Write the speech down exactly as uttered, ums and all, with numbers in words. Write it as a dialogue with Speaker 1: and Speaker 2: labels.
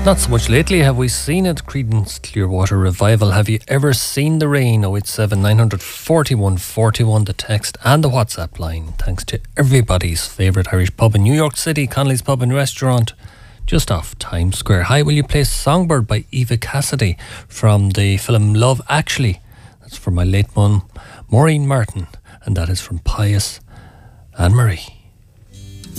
Speaker 1: Not so much lately have we seen it. Creedence Clearwater Revival. Have you ever seen the rain? oh eight seven nine four one four one, the text and the WhatsApp line. Thanks to everybody's favourite Irish pub in New York City, Connolly's Pub and Restaurant, just off Times Square. Hi, will you play Songbird by Eva Cassidy from the film Love Actually? That's for my late mum, Maureen Martin, and that is from Pius and Marie.